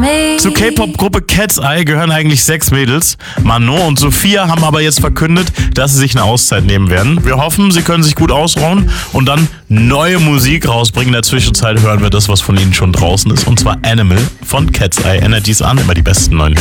Zur K-Pop-Gruppe Cat's Eye gehören eigentlich 6 Mädels. Manon und Sophia haben aber jetzt verkündet, dass sie sich eine Auszeit nehmen werden. Wir hoffen, sie können sich gut ausruhen und dann neue Musik rausbringen. In der Zwischenzeit hören wir das, was von ihnen schon draußen ist. Und zwar Animal von Cat's Eye. Energies an, immer die besten neuen.